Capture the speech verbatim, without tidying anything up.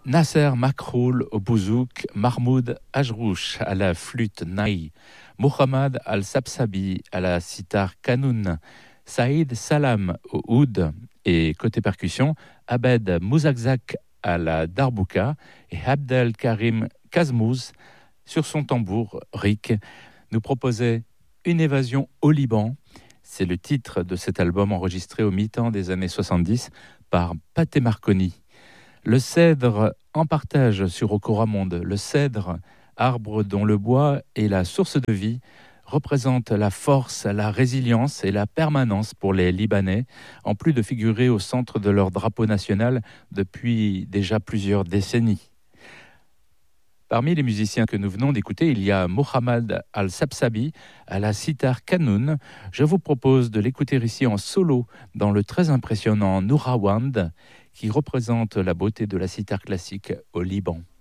Nasser Makroul au bouzouk, Mahmoud Ajrouch à la flûte naï, Mohamed Al-Sabsabi à la sitar kanoun, Saïd Salam au oud et côté percussion, Abed Mouzakzak à la darbouka et Abdel Karim Kazmouz sur son tambour ric nous proposait Une évasion au Liban. C'est le titre de cet album enregistré au mi-temps des années soixante-dix par Pathé Marconi. Le cèdre en partage sur Okoramonde. Le cèdre, arbre dont le bois est la source de vie, représente la force, la résilience et la permanence pour les Libanais, en plus de figurer au centre de leur drapeau national depuis déjà plusieurs décennies. Parmi les musiciens que nous venons d'écouter, il y a Mohamed Al-Sabsabi à la sitar kanoun. Je vous propose de l'écouter ici en solo dans le très impressionnant Nourawand, qui représente la beauté de la sitar classique au Liban.